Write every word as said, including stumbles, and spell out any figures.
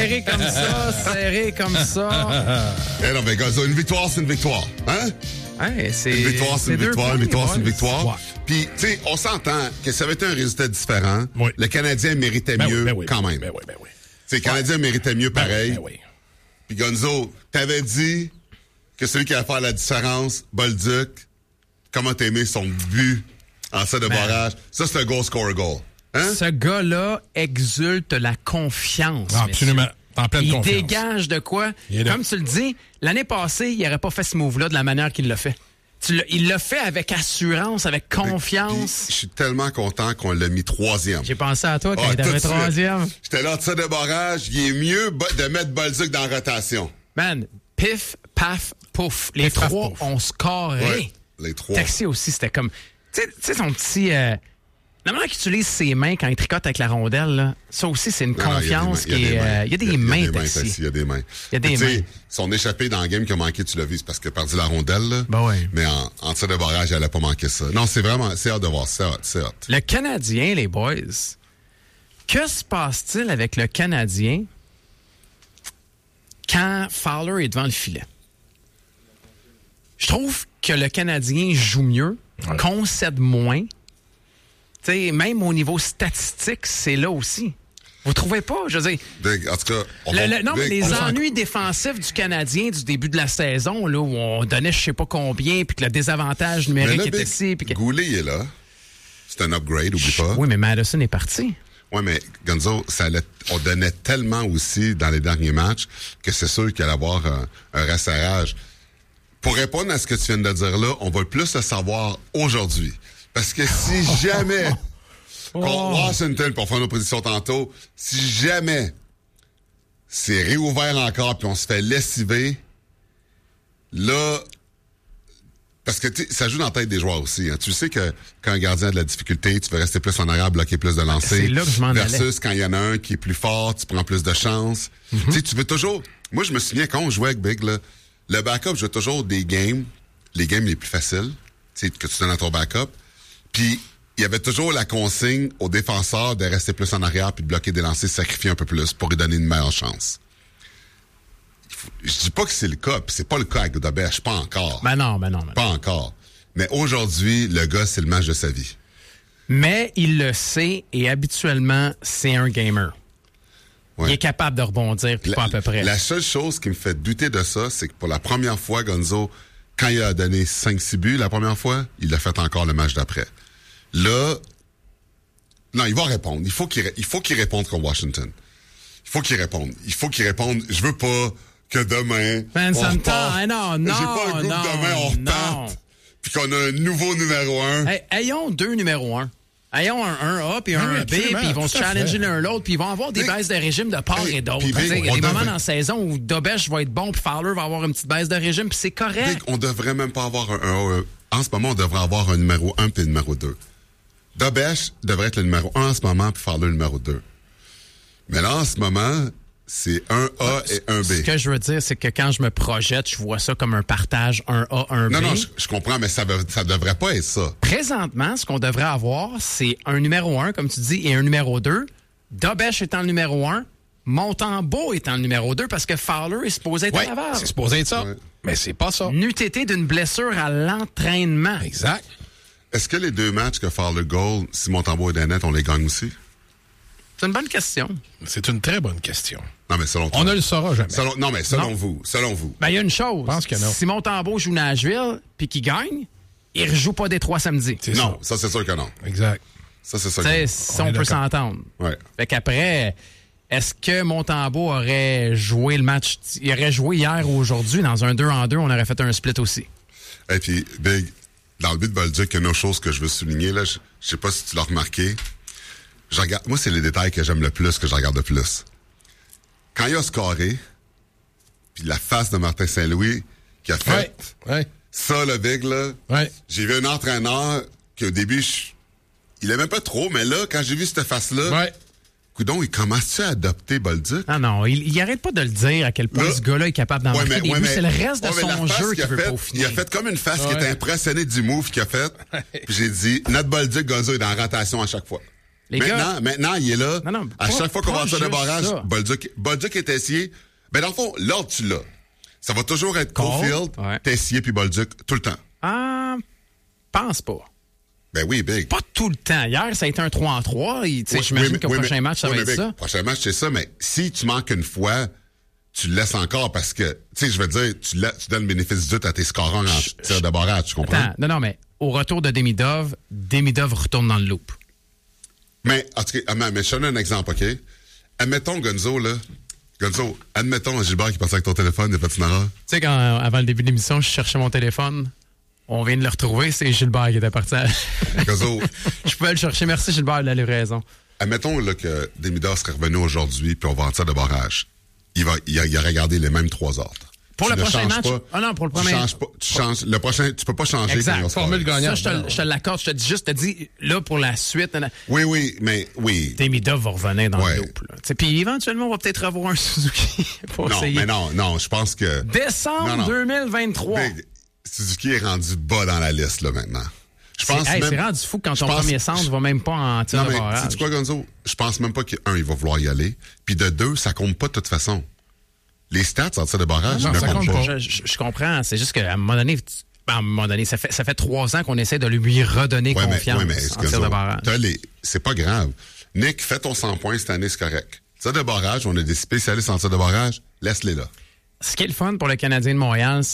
serré comme ça, serré comme ça. Eh non, mais Gonzo, une victoire, c'est une victoire. Hein? Ouais, c'est, une victoire, c'est une c'est victoire. Une victoire, c'est une victoire. Ouais. Puis, tu sais, on s'entend que ça avait été un résultat différent. Oui. Le Canadien méritait Ben mieux oui, ben oui, quand même. Ben oui, ben oui. Tu sais, le Canadien méritait mieux Ben pareil. oui, ben oui. Puis Gonzo, t'avais dit que celui qui allait faire la différence, Bolduc, comment t'as aimé son but en salle de Ben. barrage. Ça, c'est un goal score goal. Hein? Ce gars-là exulte la confiance. Ah, absolument. messieurs. En pleine Il confiance. dégage de quoi? Il est là. Comme tu le dis, l'année passée, il n'aurait pas fait ce move-là de la manière qu'il l'a fait. Tu l'as- il l'a fait avec assurance, avec confiance. Puis, je suis tellement content qu'on l'a mis troisième. J'ai pensé à toi quand Ah, il tout était de suite. troisième. J'étais là, de ça de barrage. Il est mieux bo- de mettre Bolduc dans la rotation. Man, pif, paf, pouf. Les Pif, paf, trois pouf. ont scoré. Ouais, les trois. Taxi aussi, c'était comme... Tu sais- tu sais, son petit... Euh, la manière qu'il utilise ses mains quand il tricote avec la rondelle, là, ça aussi, c'est une Non, non, il y a des confiance mains, qui est... euh, Il y a des mains, Il y a des mains, Taxi. Taxi, il y a des mains. Il y a des Mais tu sais, mains. son échappé dans le game qui a manqué, tu l'as vu, c'est parce qu'il a perdu la rondelle, là. Ben ouais. Mais en, en tir de barrage, elle a pas manqué ça. Non, c'est vraiment, c'est hâte de voir, c'est hot, c'est hot. Le Canadien, les boys, que se passe-t-il avec le Canadien quand Fowler est devant le filet? Je trouve que le Canadien joue mieux, Ouais. concède moins. Tu sais, même au niveau statistique, c'est là aussi. Vous trouvez pas? Je veux dire, Big, en tout cas, on le- va- le- non, mais Big, les on s'en- ennuis défensifs du Canadien du début de la saison, là, où on donnait je sais pas combien, puis que le désavantage Mais numérique là, était Big, ici. Puis que... Goulet, il est là. C'est un upgrade, oublie pas. Oui, mais Madison est parti. Ouais, mais Gonzo, ça allait, on donnait tellement aussi dans les derniers matchs que c'est sûr qu'il allait avoir un, un resserrage. Pour répondre à ce que tu viens de dire là, on va plus le savoir aujourd'hui. Parce que si jamais, contre Washington, pour faire nos positions tantôt, si jamais c'est réouvert encore puis on se fait lessiver, là, parce que tu sais, ça joue dans la tête des joueurs aussi. Hein. Tu sais que quand un gardien a de la difficulté, tu veux rester plus en arrière, bloquer plus de lancers. C'est là que je m'en allais. Versus quand il y en a un qui est plus fort, tu prends plus de chances. Mm-hmm. Tu sais, tu veux toujours... Moi, je me souviens quand on jouait avec Big, là, le backup jouait toujours des games, les games les plus faciles, tu sais, que tu donnes à ton backup. Puis, il y avait toujours la consigne aux défenseurs de rester plus en arrière puis de bloquer des lancers, sacrifier un peu plus pour lui donner une meilleure chance. Je dis pas que c'est le cas, puis c'est pas le cas avec Dobèche, pas encore. Ben non, ben non, ben non. Pas encore. Mais aujourd'hui, le gars, c'est le match de sa vie. Mais il le sait et habituellement, c'est un gamer. Ouais. Il est capable de rebondir, puis La, pas à peu près. la seule chose qui me fait douter de ça, c'est que pour la première fois, Gonzo, quand il a donné cinq six buts la première fois, il a fait encore le match d'après. Là, non, il va répondre. Il faut qu'il, ré- il faut qu'il réponde contre Washington. Il faut qu'il réponde. Il faut qu'il réponde. Je veux pas que demain, Ben, ça on me repart. tente. Hey, non, non, J'ai pas le goût que non, demain, on non. reparte. Puis qu'on a un nouveau numéro un. Hey, ayons deux numéros un. Ayons un un A puis un Oui, A B, absolument, puis ils vont se tout à challenger fait. l'un l'autre, puis ils vont avoir des Mais- baisses de régime de part Hey, et d'autre. puis Tu sais, Big, Il y a on des moments devrait- dans la saison où Dobèche va être bon, puis Fowler va avoir une petite baisse de régime, puis c'est correct. Big, on devrait même pas avoir un, un- un- en ce moment, on devrait avoir un numéro un puis un numéro deux. Dobèche devrait être le numéro un en ce moment, puis Fowler le numéro deux. Mais là, en ce moment, c'est un A et un B. Ce que je veux dire, c'est que quand je me projette, je vois ça comme un partage un A, un B. Non, non, je, je comprends, mais ça, veut- ça devrait pas être ça. Présentement, ce qu'on devrait avoir, c'est un numéro un, comme tu dis, et un numéro deux. Dobèche étant le numéro un, Montembeault étant le numéro deux, parce que Fowler est supposé être Oui, à Laval. c'est supposé être ça. Ouais. Mais c'est pas ça. N'eût été d'une blessure à l'entraînement. Exact. Est-ce que les deux matchs que Fowler goal, si Montembeault est dans le net, on les gagne aussi? C'est une bonne question. C'est une très bonne question. Non, mais selon toi. On ne le saura jamais. Selon- non, mais selon Non. vous. Selon vous. Ben, il y a une chose. Je pense que non. Si Montembeault joue Nashville, puis qu'il gagne, il ne rejoue pas des trois samedis. C'est Non, ça, c'est sûr que non. ça. Exact. Ça, c'est sûr Tu que sais, non. si On on, est peut d'accord. s'entendre. Ouais. Fait qu'après, est-ce que Montembeault aurait joué le match? Il aurait joué hier ou aujourd'hui dans un deux en deux, on aurait fait un split aussi. Et puis, Big, dans le but de Bolduc, il y a une autre chose que je veux souligner, là. Je, je sais pas si tu l'as remarqué. Je regarde, moi, c'est les détails que j'aime le plus, que je regarde le plus. Quand il a scoré, puis la face de Martin Saint-Louis qui a fait Ouais. Ouais. ça, le Big, là. Ouais. J'ai vu un entraîneur qu'au début, je- il aimait pas trop, mais là, quand j'ai vu cette face-là, Ouais. coudonc, il commence-tu à adopter Bolduc? Ah non, il, il arrête pas de le dire à quel point Là- ce gars-là est capable d'en marquer des buts. C'est le reste de ouais, mais son la face jeu qu'il a qu'il veut fait, peaufiner. Il a fait comme une face qui Ouais. était impressionnée du move qu'il a fait. Puis j'ai dit, notre Bolduc, Gonzo est dans la rotation à chaque fois. Les maintenant, gars... maintenant, il est là. Non, non, à pas- chaque fois qu'on pas va faire le juste barrage, ça. Bolduc, Bolduc et Tessier. Ben, dans le fond, l'ordre, tu l'as. Ça va toujours être Cole, Caulfield, ouais. Tessier puis Bolduc, tout le temps. Ah, pense pas. Ben oui, big. Pas tout le temps. Hier, ça a été un trois en trois. Et, tu sais, Oui, j'imagine oui, qu'au oui, prochain mais- match, ça oui, va mais être big, ça. Prochain match, c'est ça, mais si tu manques une fois, tu le laisses encore parce que, tu sais, je veux dire, tu, la- tu donnes le bénéfice du doute à tes scorants en tir de barrage, tu comprends? Attends, non, non, mais au retour de Demidov, Demidov retourne dans le loop. Mais, en tout cas, ah, mais mais je te donne un exemple, OK? Admettons, Gonzo, là. Gonzo, admettons Gilbert qui passait avec ton téléphone, des patinara. Tu sais, quand, euh, avant le début de l'émission, je cherchais mon téléphone, on vient de le retrouver, c'est Gilbert qui était parti. à- Gonzo, Je pouvais le chercher. Merci, Gilbert, de la livraison. admettons là, que Demidov serait revenu aujourd'hui puis on va en tir de barrage. Il va, il a, il a regardé les mêmes trois ordres. Pour Tu le ne prochain changes match? pas. Ah non, pour le Tu premier- changes pas. Tu changes. Le prochain, tu peux pas changer. Exact. quand il va se Formule faire. gagnante. Ça, je te, je te l'accorde. Je te dis juste, je te dis, là, pour la suite, Oui, oui, mais oui. Demidov va revenir dans Ouais. le loop. là. Tu sais, puis éventuellement, on va peut-être avoir un Suzuki pour Non, essayer. mais non, non, je pense que. Décembre Non, non. deux mille vingt-trois. Big, Suzuki est rendu bas dans la liste, là, maintenant. Je C'est pense hey, même. c'est rendu fou quand je ton pense- premier centre va même pas en tir Non, de mais, barrage. sais-tu quoi, Gonzo? Je pense même pas qu'un, il va vouloir y aller. Puis de deux, ça compte pas de toute façon. Les stats en tir de barrage, Non, ne ça comptent compte pas. pas. Je, je- je comprends. C'est juste qu'à un moment donné, tu- à un moment donné, ça fait, ça fait trois ans qu'on essaie de lui redonner Ouais, mais, confiance ouais, mais en Gonzo, tir de barrage. t'as les- c'est pas grave. Nick, fais ton cent points cette année, c'est correct. Tir de barrage, on a des spécialistes en tir de barrage, laisse-les là. Ce qui est le fun pour le Canadien de Montréal,